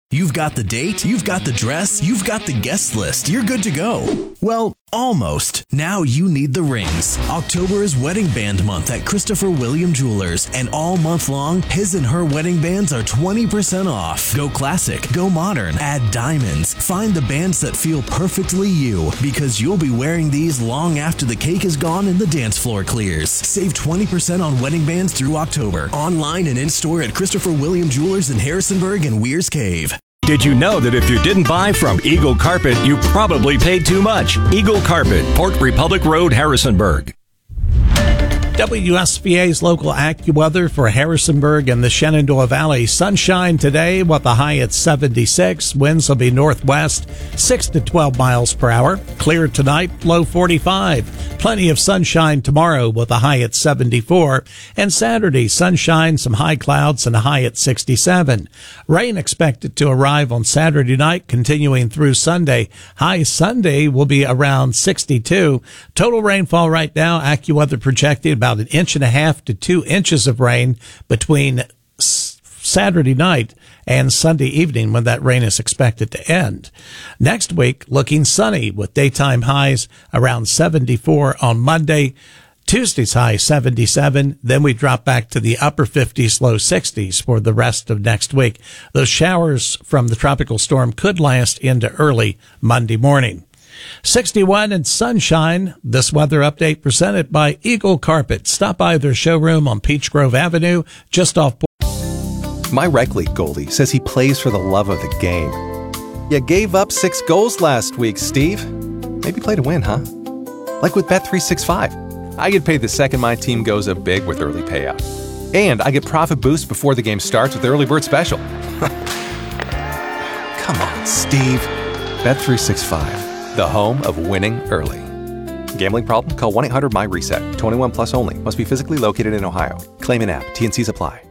You've got the date, you've got the dress, you've got the guest list. You're good to go. Well, almost. Now you need the rings. October is Wedding Band Month at Christopher William Jewelers, and all month long, his and her wedding bands are 20% off. Go classic, go modern, add diamonds. Find the bands that feel perfectly you, because you'll be wearing these long after the cake is gone and the dance floor clears. Save 20% on wedding bands through October. Online and in-store at Christopher William Jewelers in Harrisonburg and Weir's Cave. Did you know that if you didn't buy from Eagle Carpet, you probably paid too much? Eagle Carpet, Port Republic Road, Harrisonburg. WSBA's local AccuWeather for Harrisonburg and the Shenandoah Valley. Sunshine today with a high at 76. Winds will be northwest, 6 to 12 miles per hour. Clear tonight, low 45. Plenty of sunshine tomorrow with a high at 74. And Saturday, sunshine, some high clouds, and a high at 67. Rain expected to arrive on Saturday night, continuing through Sunday. High Sunday will be around 62. Total rainfall right now, AccuWeather projected about 1.5 to 2 inches of rain between Saturday night and Sunday evening, when that rain is expected to end. Next week, looking sunny with daytime highs around 74 on Monday. Tuesday's high 77. Then we drop back to the upper 50s, low 60s for the rest of next week. Those showers from the tropical storm could last into early Monday morning. 61 and sunshine. This weather update presented by Eagle Carpet. Stop by their showroom on Peach Grove Avenue, just off. My rec league goalie says he plays for the love of the game. You gave up 6 goals last week, Steve. Maybe play to win, huh? Like with Bet365. I get paid the second my team goes up big with early payout. And I get profit boost before the game starts with Early Bird Special. Come on, Steve. Bet365. The home of winning early. Gambling problem? Call 1-800-MY-RESET. 21 plus only. Must be physically located in Ohio. Claim in app. T&Cs apply.